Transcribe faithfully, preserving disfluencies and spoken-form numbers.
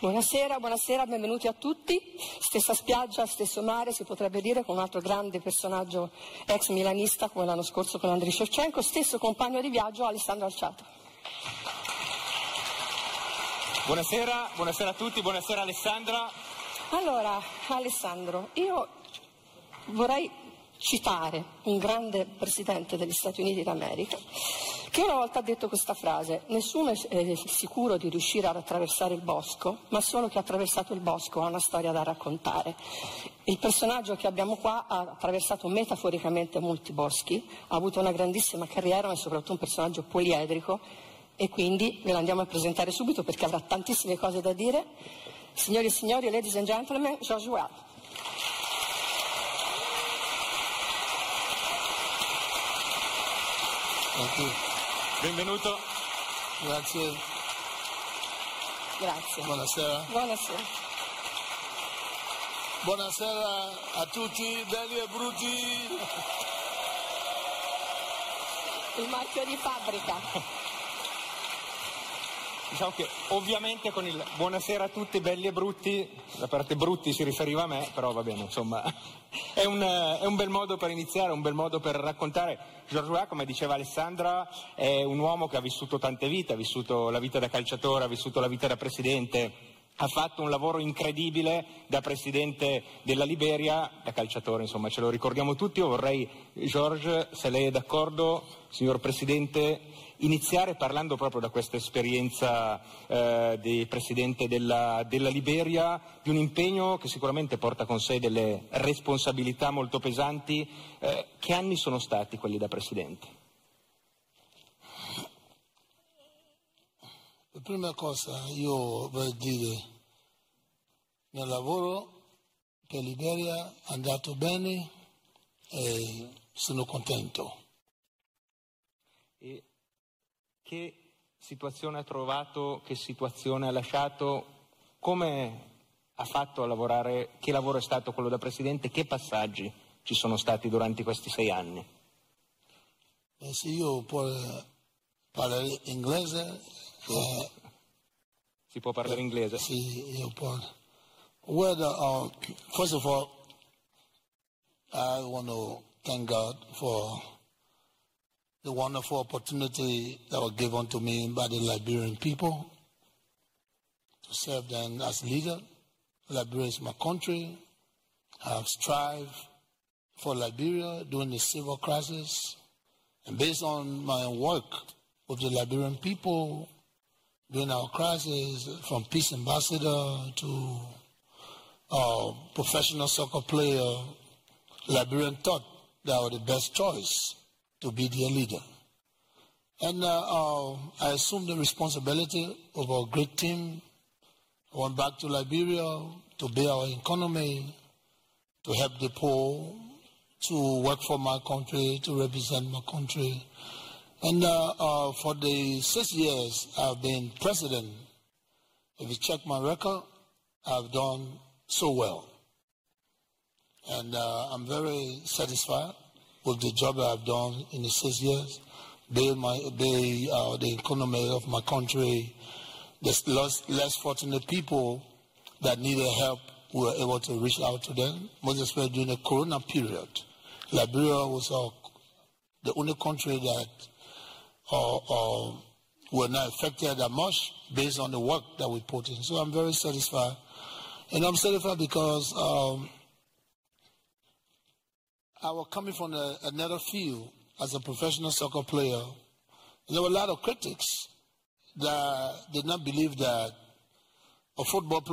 Buonasera, buonasera, benvenuti a tutti. Stessa spiaggia, stesso mare, si potrebbe dire, con un altro grande personaggio ex milanista come l'anno scorso con Andriy Shevchenko, stesso compagno di viaggio Alessandro Alciato. Buonasera, buonasera a tutti, buonasera Alessandra. Allora, Alessandro, io vorrei citare un grande presidente degli Stati Uniti d'America che una volta ha detto questa frase: nessuno è sicuro di riuscire ad attraversare il bosco, ma solo chi ha attraversato il bosco ha una storia da raccontare. Il personaggio che abbiamo qua ha attraversato metaforicamente molti boschi, ha avuto una grandissima carriera, ma è soprattutto un personaggio poliedrico, e quindi ve lo andiamo a presentare subito perché avrà tantissime cose da dire. Signori e signori, ladies and gentlemen, George Weah. Benvenuto. Grazie. Grazie. Buonasera. Buonasera. Buonasera a tutti, belli e brutti. Il marchio di fabbrica. Diciamo che ovviamente con il buonasera a tutti belli e brutti, la parte brutti si riferiva a me, però va bene, insomma, è un, è un bel modo per iniziare, un bel modo per raccontare. George Weah, come diceva Alessandra, è un uomo che ha vissuto tante vite, ha vissuto la vita da calciatore, ha vissuto la vita da presidente, ha fatto un lavoro incredibile da presidente della Liberia, da calciatore, insomma, ce lo ricordiamo tutti. Io vorrei, George, se lei è d'accordo, signor Presidente, iniziare parlando proprio da questa esperienza eh, di presidente della, della Liberia, di un impegno che sicuramente porta con sé delle responsabilità molto pesanti. Eh, che anni sono stati quelli da presidente? La prima cosa io vorrei dire, nel lavoro per Liberia è andato bene e sono contento. E che situazione ha trovato, che situazione ha lasciato, come ha fatto a lavorare, che lavoro è stato quello da presidente, che passaggi ci sono stati durante questi sei anni? Eh, se io può parlare inglese... Eh, si può parlare eh, inglese? Sì, io posso. Well, uh, first of all, I want to thank God for the wonderful opportunity that was given to me by the Liberian people to serve them as leader. Liberia is my country. I have strived for Liberia during the civil crisis. And based on my work with the Liberian people during our crisis, from peace ambassador to uh, professional soccer player, Liberian thought that I was the best choice to be their leader. And uh, uh, I assumed the responsibility of our great team. I went back to Liberia to build our economy, to help the poor, to work for my country, to represent my country. And uh, uh, for the six years I've been president, if you check my record, I've done so well. And uh, I'm very satisfied with the job that I've done in the six years, build my, build, uh, the economy of my country. The less, less fortunate people that needed help, we were able to reach out to them, most especially during the Corona period. Liberia was uh, the only country that uh, uh, were not affected that much based on the work that we put in. So I'm very satisfied. And I'm satisfied because um, I was coming from a, another field as a professional soccer player. And there were a lot of critics that did not believe that a football player